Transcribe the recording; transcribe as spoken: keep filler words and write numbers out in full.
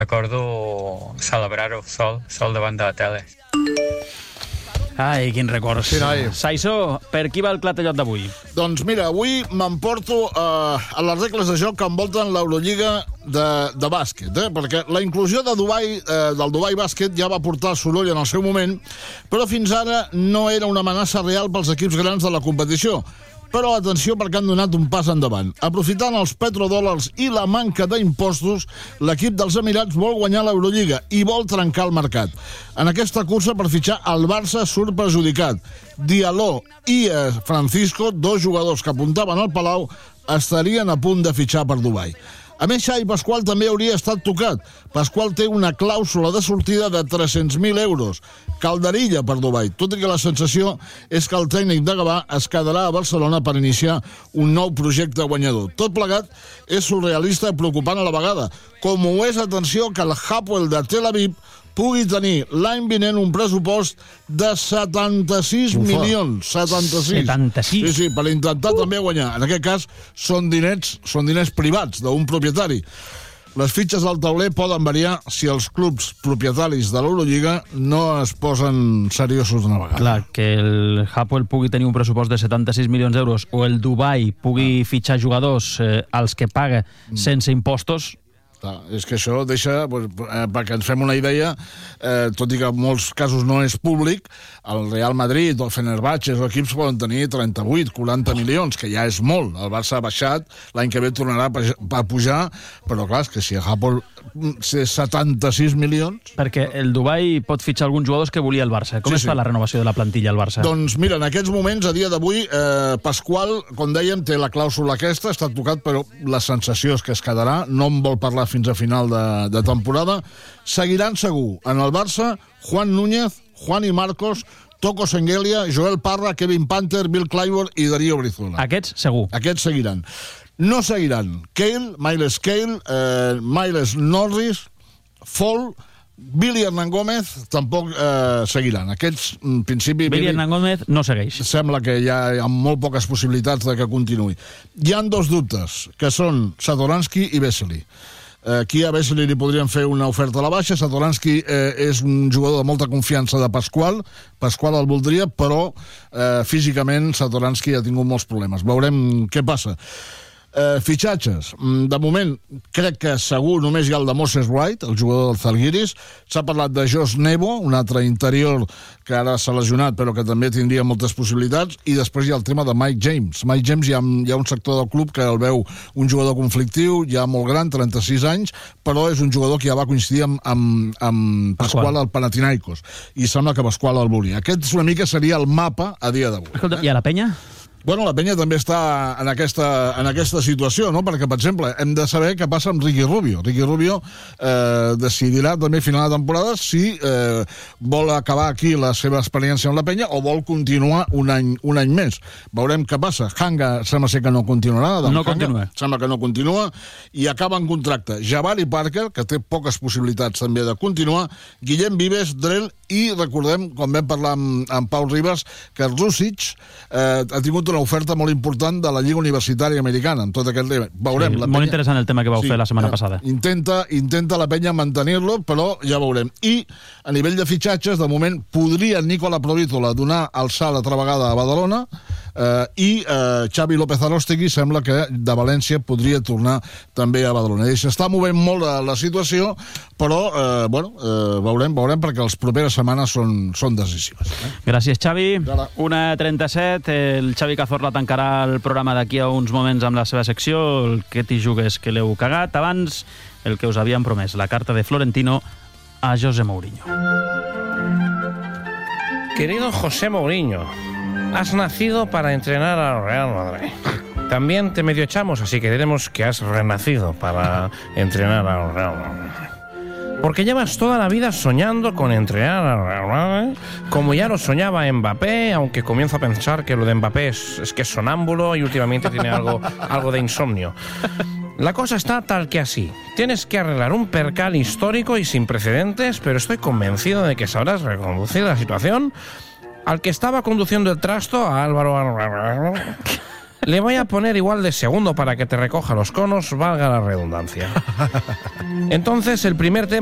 Recordo celebrar-ho sol, sol davant de la tele. Ai, quin records. Sí, noi. Saissó, per qui va el clatellot d'avui? Doncs mira, avui m'emporto eh, a les regles de joc que envolten l'Eurolliga de, de bàsquet, eh? Perquè la inclusió de Dubai, eh, del Dubai Bàsquet ja va portar soroll en el seu moment, però fins ara no era una amenaça real pels equips grans de la competició. Però atenció, perquè han donat un pas endavant. Aprofitant els petrodòlars i la manca d'impostos, l'equip dels Emirats vol guanyar l'Eurolliga i vol trencar el mercat. En aquesta cursa per fitxar el Barça surt perjudicat. Diallo i eh, Francisco, dos jugadors que apuntaven al Palau, estarien a punt de fitxar per Dubai. A més, Xavi Pasqual també hauria estat tocat. Pasqual té una clàusula de sortida de tres-cents mil euros. Calderilla per Dubai, tot i que la sensació és que el tècnic de Gavà es quedarà a Barcelona per iniciar un nou projecte guanyador. Tot plegat és surrealista i preocupant a la vegada, com ho és, atenció, que el Hapoel de Tel Aviv pugui tenir l'any vinent un pressupost de setanta-sis milions. setanta-sis. setanta-sis? Sí, sí, per intentar també guanyar. En aquest cas, són diners, són diners privats d'un propietari. Les fitxes del tauler poden variar si els clubs propietaris de l'Eurolliga no es posen seriosos d'una vegada. Clar, que el Hapoel pugui tenir un pressupost de setanta-sis milions d'euros o el Dubai pugui fitxar jugadors eh, als que paga sense impostos. Clar, és que això deixa, doncs, eh, perquè ens fem una idea, eh, tot i que en molts casos no és públic, el Real Madrid o el Fenerbahçe o equips poden tenir trenta-vuit, quaranta milions, que ja és molt. El Barça ha baixat, l'any que ve tornarà a pujar, però clar, és que si el Hapoel té setanta-sis milions... Perquè el Dubai pot fitxar alguns jugadors que volia el Barça. Com Sí, es sí. fa la renovació de la plantilla al Barça? Doncs mira, en aquests moments, a dia d'avui, eh, Pasqual, com dèiem, té la clàusula aquesta, està tocat, però la sensació és que es quedarà, no en vol parlar fins a final de, de temporada. Seguiran segur en el Barça Juan Núñez, Juan y Marcos, Toko Sengelia, Joel Parra, Kevin Panther, Bill Clyburn i Darío Brizuela. Aquests, segur. Aquests seguiran. No seguiran Cale, Miles Cale, eh, Miles Norris, Fall, Billy Hernán Gómez, tampoc eh, seguiran. Aquests, en principi... Billy Hernán Gómez no segueix. Sembla que hi ha, hi ha molt poques possibilitats de que continuï. Hi han dos dubtes, que són Satoransky i Vesely. Aquí a Vesely li podrien fer una oferta a la baixa. Satoransky eh, és un jugador de molta confiança de Pasqual. Pasqual el voldria, però eh, físicament Satoransky ha tingut molts problemes. Veurem què passa. Eh, fitxatges. De moment, crec que segur només hi ha el de Moses Wright, el jugador del Zalgiris. S'ha parlat de Josh Nebo, un altre interior que ara s'ha lesionat, però que també tindria moltes possibilitats. I després hi ha el tema de Mike James. Mike James hi ha, hi ha un sector del club que el veu un jugador conflictiu, ja molt gran, trenta-sis anys, però és un jugador que ja va coincidir amb, amb, amb Pasqual al Panathinaikos. I sembla que Pasqual el volia. Aquest una mica seria el mapa a dia d'avui. Escolta, i a la penya? Bueno, la penya també està en aquesta, en aquesta situació, no? Perquè, per exemple, hem de saber què passa amb Ricky Rubio. Ricky Rubio eh, decidirà també a final de temporada si eh, vol acabar aquí la seva experiència amb la penya o vol continuar un any, un any més. Veurem què passa. Hanga sembla ser que no continuarà. No continua. Sembla que no continua. I acaba en contracte Jabari Parker, que té poques possibilitats també de continuar, Guillem Vives, Drell, i recordem, quan vam parlar amb, amb Pau Ribas, que Rusic eh, ha tingut una oferta molt important de la Lliga Universitària Americana, amb tot aquest tema. Veurem. Sí, la molt penya... interessant el tema que vau sí, fer la setmana eh, passada. Intenta, intenta la penya mantenir-lo, però ja veurem. I a nivell de fitxatges, de moment, podria Nicola Provítola donar el salt altra vegada a Badalona, eh, i eh, Xavi López Arostegui sembla que de València podria tornar també a Badalona. I s'està movent molt la, la situació, però eh, bueno, eh, veurem, veurem, perquè les properes setmanes són, són decisives. Eh? Gràcies, Xavi. Ara. una trenta-set, el Xavi Cazorla tancarà el programa d'aquí a uns moments amb la seva secció, el que t'hi jugues que l'heu cagat. Abans, el que us havíem promès, la carta de Florentino a José Mourinho. Querido José Mourinho, has nacido para entrenar al Real Madrid. También te medio echamos, así que diremos que has renacido para entrenar al Real Madrid. Porque llevas toda la vida soñando con entrenar al Real Madrid, como ya lo soñaba Mbappé, aunque comienzo a pensar que lo de Mbappé es, es que es sonámbulo y últimamente tiene algo, algo de insomnio. La cosa está tal que así. Tienes que arreglar un percal histórico y sin precedentes, pero estoy convencido de que sabrás reconducir la situación. Al que estaba conduciendo el trasto, a Álvaro... le voy a poner igual de segundo para que te recoja los conos, valga la redundancia. Entonces, el primer tema